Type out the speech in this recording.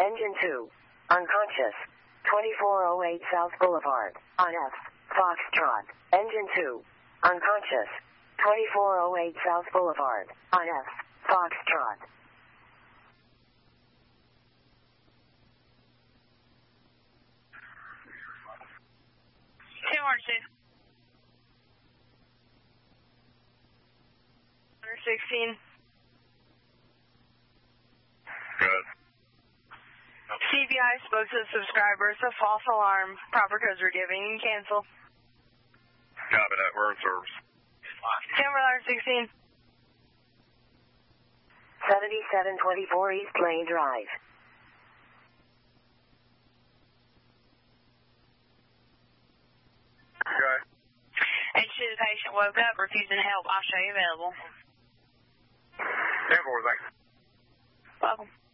Engine 2. Unconscious. 2408 South Boulevard. On F. Foxtrot. Engine 2. Unconscious. 2408 South Boulevard. On F. Foxtrot. Two 16. Good. CBI spoke to the subscribers. A false alarm. Proper codes were given. You can cancel. Copy that. We're in service. Timberline 16. 7724 East Plain Drive. Okay. H2, the patient woke up, refusing help. I'll show you available. 10-4, thanks. Welcome.